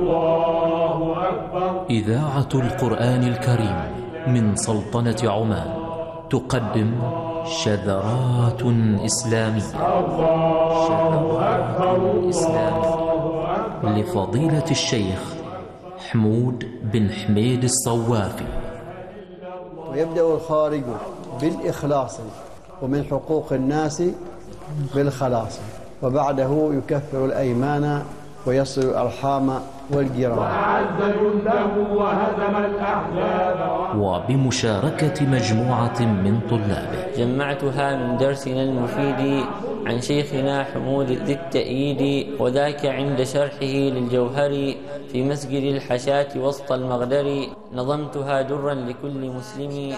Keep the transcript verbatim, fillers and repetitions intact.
الله أكبر. إذاعة القرآن الكريم من سلطنة عمان تقدم شذرات إسلامية. شذرات إسلامية لفضيلة الشيخ حمود بن حميد الصوافي. ويبدأ الخارج بالإخلاص ومن حقوق الناس بالخلاص، وبعده يكفر الأيمان ويصل الأرحام والجيران، وأعز جنده وهزم الأحزاب. وبمشاركة مجموعة من طلابه جمعتها من درسنا المفيد عن شيخنا حمود ذي التأييد، وذاك عند شرحه للجوهر في مسجد الحشاة وسط المغدر. نظمتها درا لكل مسلم